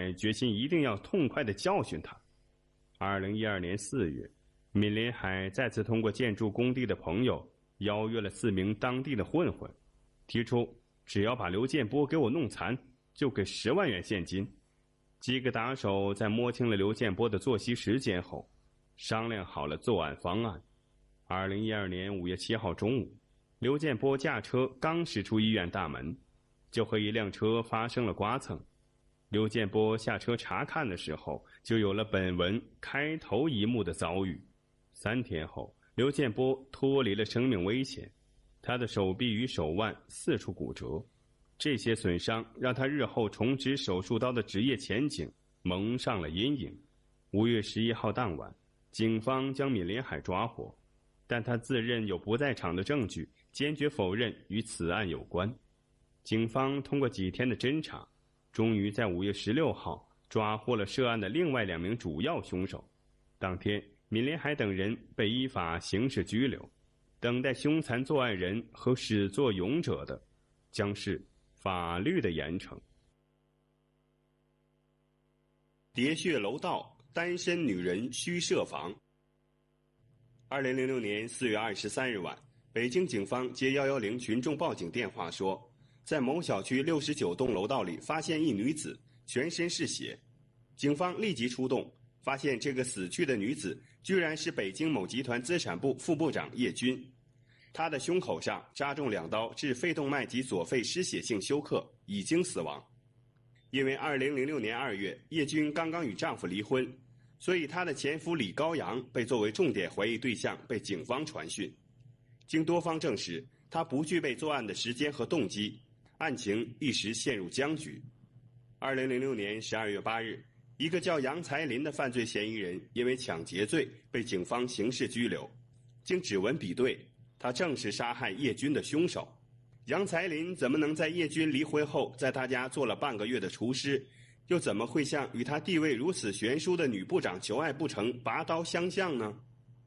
海决心一定要痛快地教训他。2012年4月，闵连海再次通过建筑工地的朋友邀约了4名当地的混混，提出只要把刘建波给我弄残，就给10万元现金。几个打手在摸清了刘建波的作息时间后，商量好了作案方案。2012年5月7号中午，刘建波驾车刚驶出医院大门，就和一辆车发生了刮蹭。刘建波下车查看的时候，就有了本文开头一幕的遭遇。3天后，刘建波脱离了生命危险，他的手臂与手腕4处骨折，这些损伤让他日后重执手术刀的职业前景蒙上了阴影。5月11号当晚，警方将闵连海抓获，但他自认有不在场的证据，坚决否认与此案有关。警方通过几天的侦查，终于在5月16号抓获了涉案的另外2名主要凶手。当天，闵连海等人被依法刑事拘留，等待凶残作案人和始作俑者的将是法律的严惩。喋血楼道，单身女人需设防。2006年4月23日晚，北京警方接110群众报警电话说，在某小区69栋楼道里发现一女子，全身是血。警方立即出动，发现这个死去的女子居然是北京某集团资产部副部长叶军。她的胸口上扎中2刀，致肺动脉及左肺失血性休克，已经死亡。因为2006年2月叶军刚刚与丈夫离婚，所以她的前夫李高阳被作为重点怀疑对象被警方传讯。经多方证实，她不具备作案的时间和动机，案情一时陷入僵局。2006年12月8日，一个叫杨才林的犯罪嫌疑人因为抢劫罪被警方刑事拘留。经指纹比对，他正是杀害叶军的凶手。杨才林怎么能在叶军离婚后在他家做了半个月的厨师，又怎么会向与他地位如此悬殊的女部长求爱不成，拔刀相向呢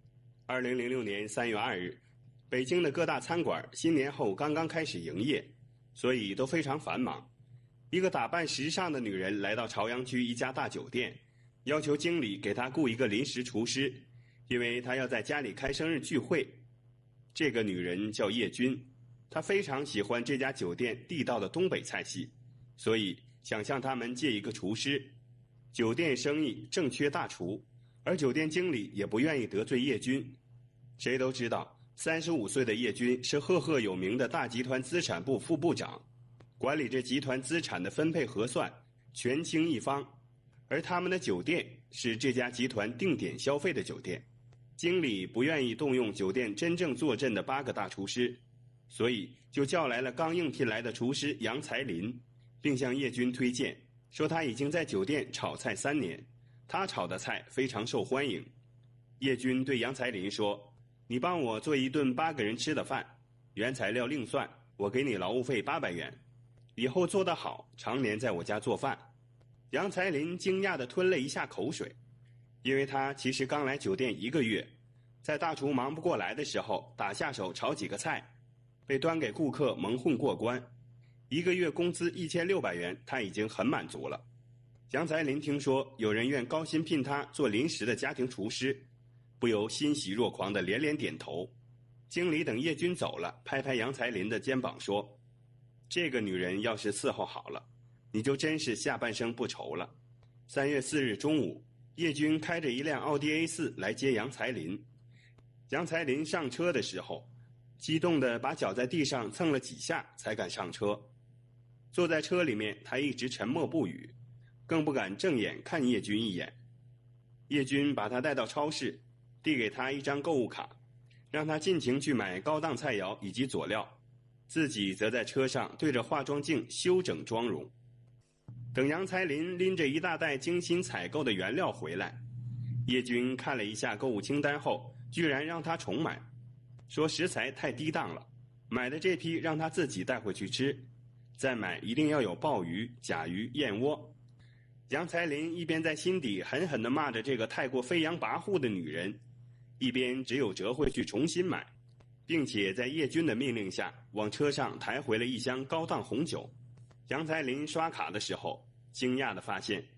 ？2006年3月2日，北京的各大餐馆新年后刚刚开始营业，所以都非常繁忙。一个打扮时尚的女人来到朝阳区一家大酒店，要求经理给她雇一个临时厨师，因为她要在家里开生日聚会。这个女人叫叶军，她非常喜欢这家酒店地道的东北菜系，所以想向他们借一个厨师。酒店生意正缺大厨，而酒店经理也不愿意得罪叶军。谁都知道35岁的叶军是赫赫有名的大集团资产部副部长，管理着集团资产的分配核算，权倾一方。而他们的酒店是这家集团定点消费的酒店，经理不愿意动用酒店真正坐镇的8个大厨师，所以就叫来了刚应聘来的厨师杨才林，并向叶军推荐，说他已经在酒店炒菜3年，他炒的菜非常受欢迎。叶军对杨才林说，你帮我做一顿8个人吃的饭，原材料另算，我给你劳务费800元，以后做得好，常年在我家做饭。杨才林惊讶地吞了一下口水，因为他其实刚来酒店1个月，在大厨忙不过来的时候打下手炒几个菜，被端给顾客蒙混过关，1个月工资1600元，他已经很满足了。杨才林听说有人愿高薪聘他做临时的家庭厨师，不由欣喜若狂地连连点头。经理等叶军走了，拍拍杨才林的肩膀说，这个女人要是伺候好了，你就真是下半生不愁了。3月4日中午，叶军开着一辆奥迪 A4 来接杨才林。杨才林上车的时候，激动地把脚在地上蹭了几下才敢上车。坐在车里面，他一直沉默不语，更不敢正眼看叶军一眼。叶军把他带到超市，递给他一张购物卡，让他尽情去买高档菜肴以及佐料，自己则在车上对着化妆镜修整妆容。等杨才林拎着一大袋精心采购的原料回来，叶军看了一下购物清单后，居然让他重买，说食材太低档了，买的这批让他自己带回去吃，再买一定要有鲍鱼、甲鱼、燕窝。杨才林一边在心底狠狠地骂着这个太过飞扬跋扈的女人，一边只有折回去重新买，并且在叶军的命令下往车上抬回了一箱高档红酒。杨才林刷卡的时候，惊讶地发现